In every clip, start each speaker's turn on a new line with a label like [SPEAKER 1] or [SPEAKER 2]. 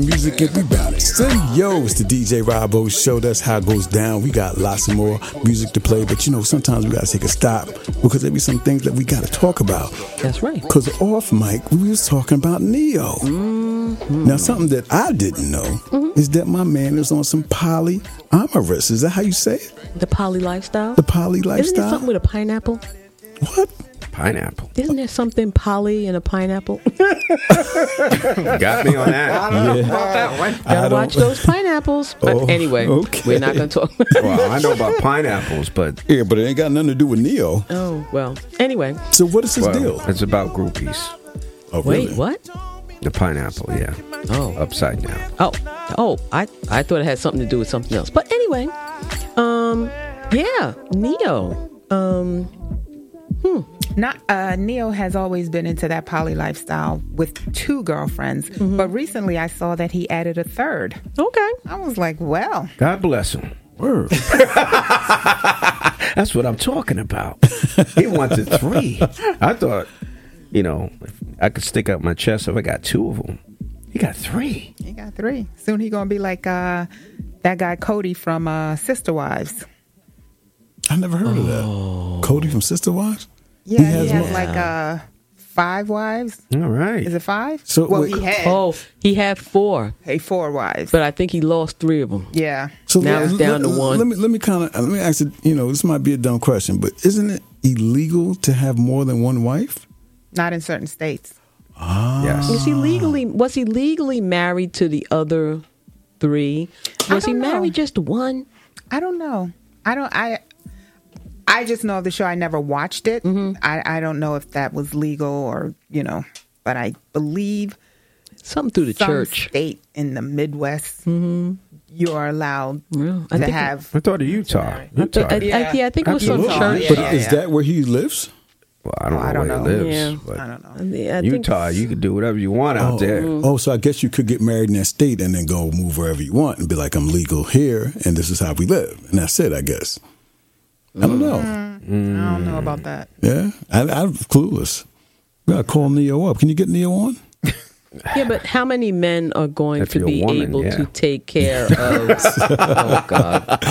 [SPEAKER 1] Music and we bout it. Say yo, it's the DJ Robo Show. That's how it goes down. We got lots of more music to play, but you know, sometimes we gotta take a stop because there be some things that we gotta talk about.
[SPEAKER 2] That's right.
[SPEAKER 1] Because off mic, we was talking about Neo. Mm-hmm. Now, something that I didn't know is that my man is on some polyamorous. Is that how you say it?
[SPEAKER 2] The poly lifestyle?
[SPEAKER 1] The poly lifestyle?
[SPEAKER 2] Isn't there something with a pineapple?
[SPEAKER 1] What?
[SPEAKER 3] Pineapple.
[SPEAKER 2] Isn't there something poly in a pineapple?
[SPEAKER 3] Got me on that.
[SPEAKER 2] I don't know about that one. Gotta watch those pineapples. But anyway, we're not going to talk.
[SPEAKER 3] Well, I know about pineapples, but...
[SPEAKER 1] Yeah, but it ain't got nothing to do with Neo.
[SPEAKER 2] Oh, well. Anyway.
[SPEAKER 1] So what is his deal?
[SPEAKER 3] It's about groupies.
[SPEAKER 1] Oh, really?
[SPEAKER 2] Wait, what?
[SPEAKER 3] The pineapple, yeah.
[SPEAKER 2] Oh.
[SPEAKER 3] Upside down.
[SPEAKER 2] Oh, I thought it had something to do with something else. But anyway, yeah, Neo.
[SPEAKER 4] Neo has always been into that poly lifestyle with 2 girlfriends, but recently I saw that he added a 3rd.
[SPEAKER 2] Okay.
[SPEAKER 4] I was like, well.
[SPEAKER 3] God bless him.
[SPEAKER 1] Word.
[SPEAKER 3] That's what I'm talking about. He wanted 3. I thought, you know, if I could stick out my chest if I got 2 of them. He got 3.
[SPEAKER 4] He got 3. Soon he gonna be like that guy Cody from Sister Wives.
[SPEAKER 1] I never heard of that. Cody from Sister Wives?
[SPEAKER 4] Yeah, he has like 5 wives.
[SPEAKER 3] All right.
[SPEAKER 4] Is it 5?
[SPEAKER 1] So,
[SPEAKER 4] well,
[SPEAKER 1] wait,
[SPEAKER 2] he had 4.
[SPEAKER 4] Hey, 4 wives.
[SPEAKER 2] But I think he lost 3 of them.
[SPEAKER 4] Yeah.
[SPEAKER 1] So
[SPEAKER 2] now it's down to 1.
[SPEAKER 1] Let me ask you, you know, this might be a dumb question, but isn't it illegal to have more than 1 wife?
[SPEAKER 4] Not in certain states.
[SPEAKER 3] Yes.
[SPEAKER 2] Was he legally married to the other 3? Was he married just to 1?
[SPEAKER 4] I don't know. I just know of the show. I never watched it. I don't know if that was legal or, you know, but I believe
[SPEAKER 2] something through the church
[SPEAKER 4] state in the Midwest, you are allowed to have.
[SPEAKER 3] I thought of Utah.
[SPEAKER 2] I think it was some church.
[SPEAKER 1] But is that where he lives?
[SPEAKER 3] Well, I don't know where he lives. But
[SPEAKER 4] I don't know.
[SPEAKER 3] Utah, you could do whatever you want out there.
[SPEAKER 1] Oh, so I guess you could get married in that state and then go move wherever you want and be like, I'm legal here and this is how we live. And that's it, I guess. I don't know.
[SPEAKER 4] I don't know about that.
[SPEAKER 1] Yeah, I'm clueless. We gotta call Neo up. Can you get Neo on?
[SPEAKER 2] Yeah, but how many men are going to be able to take care of? Oh God!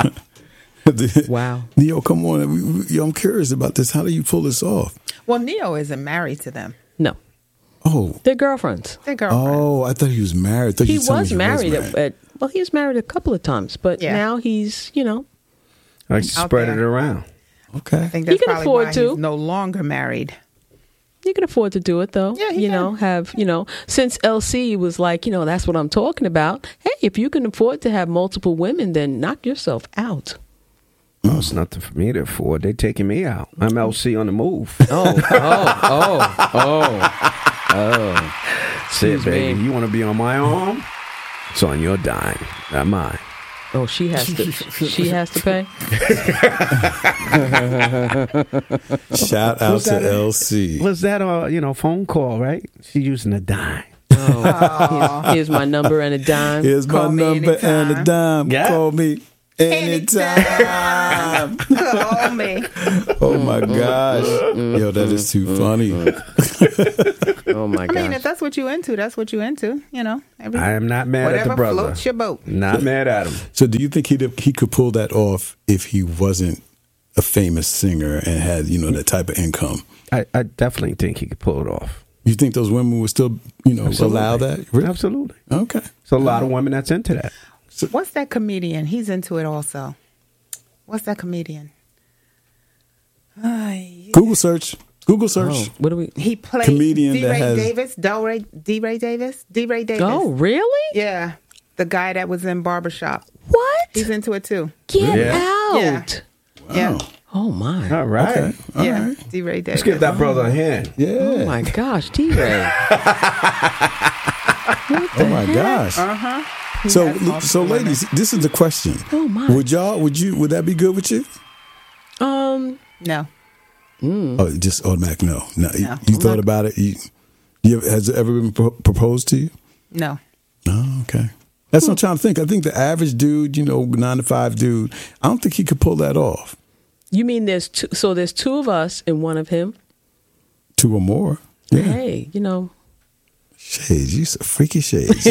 [SPEAKER 2] Wow,
[SPEAKER 1] Neo, come on. I'm curious about this. How do you pull this off?
[SPEAKER 4] Well, Neo isn't married to them.
[SPEAKER 2] No.
[SPEAKER 1] Oh,
[SPEAKER 2] they're girlfriends.
[SPEAKER 1] Oh, I thought he was married.
[SPEAKER 2] He was married. Well, he was married a couple of times, but now he's, you know.
[SPEAKER 3] Like spread it around.
[SPEAKER 1] Okay.
[SPEAKER 4] I think that's
[SPEAKER 2] he can afford
[SPEAKER 4] why
[SPEAKER 2] to.
[SPEAKER 4] He's no longer married.
[SPEAKER 2] He can afford to do it, though. Yeah, he can. Since LC was like, that's what I'm talking about. Hey, if you can afford to have multiple women, then knock yourself out.
[SPEAKER 3] Oh, it's nothing for me to afford. They're taking me out. I'm LC on the move.
[SPEAKER 2] Oh.
[SPEAKER 3] Say, baby, you want to be on my arm? It's on your dime, not mine.
[SPEAKER 2] Oh, she has to. She has to pay.
[SPEAKER 1] Shout out to LC.
[SPEAKER 3] Was that a phone call? Right? She's using a dime.
[SPEAKER 2] Oh, here's my number and a dime.
[SPEAKER 1] Here's my number and a dime. Yeah. Call me anytime.
[SPEAKER 4] Call me.
[SPEAKER 1] Oh my gosh, yo, that is too funny.
[SPEAKER 2] Oh my gosh.
[SPEAKER 4] I mean, if that's what you into, that's what you into.
[SPEAKER 3] I am not mad at the brother.
[SPEAKER 4] Whatever floats your boat.
[SPEAKER 3] Not mad at him.
[SPEAKER 1] So, do you think he could pull that off if he wasn't a famous singer and had that type of income?
[SPEAKER 3] I definitely think he could pull it off.
[SPEAKER 1] You think those women would still allow that? Really?
[SPEAKER 3] Absolutely.
[SPEAKER 1] Okay.
[SPEAKER 3] So a lot of women that's into that.
[SPEAKER 4] So, what's that comedian? He's into it also. What's that comedian?
[SPEAKER 1] Google search.
[SPEAKER 2] Oh, what do we?
[SPEAKER 4] He played
[SPEAKER 1] comedian
[SPEAKER 4] D-Ray Davis. D-Ray Davis.
[SPEAKER 2] Oh, really?
[SPEAKER 4] Yeah, the guy that was in Barbershop.
[SPEAKER 2] What?
[SPEAKER 4] He's into it too.
[SPEAKER 2] Get out!
[SPEAKER 4] Yeah.
[SPEAKER 2] Oh my!
[SPEAKER 3] All right.
[SPEAKER 1] Okay. All right.
[SPEAKER 4] D-Ray Davis.
[SPEAKER 3] Let's give that brother a hand.
[SPEAKER 1] Yeah.
[SPEAKER 2] Oh my gosh, D-Ray.
[SPEAKER 1] Oh my gosh. So ladies, this is the question.
[SPEAKER 2] Oh my!
[SPEAKER 1] Would that be good with you?
[SPEAKER 4] No.
[SPEAKER 1] Oh, just automatic no. No. You thought about it? Has it ever been proposed to you?
[SPEAKER 4] No.
[SPEAKER 1] Oh, okay. That's what I'm trying to think. I think the average dude, 9 to 5 dude, I don't think he could pull that off.
[SPEAKER 2] You mean there's 2? So there's 2 of us and 1 of him.
[SPEAKER 1] 2 or more. Yeah.
[SPEAKER 2] Hey,
[SPEAKER 1] Shades, you some freaky shades.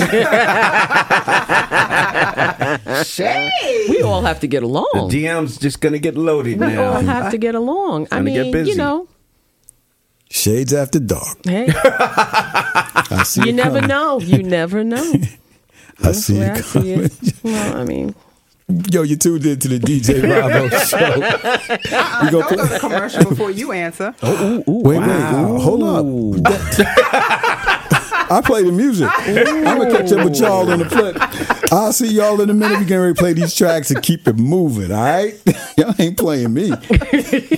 [SPEAKER 2] Shades. We all have to get along.
[SPEAKER 3] The DM's just gonna get loaded now.
[SPEAKER 2] We all have to get along. I mean, you know.
[SPEAKER 1] Shades after dark.
[SPEAKER 2] Hey.
[SPEAKER 1] I see
[SPEAKER 2] you never know. You never know.
[SPEAKER 1] I see it coming.
[SPEAKER 2] Well, I mean.
[SPEAKER 1] Yo, you tuned in to the DJ Rabo Show.
[SPEAKER 4] Don't go to commercial before you answer.
[SPEAKER 1] Wait, hold up. I play the music. I'm going to catch up with y'all in the flip. I'll see y'all in a minute. We're getting ready to play these tracks and keep it moving, all right? Y'all ain't playing me.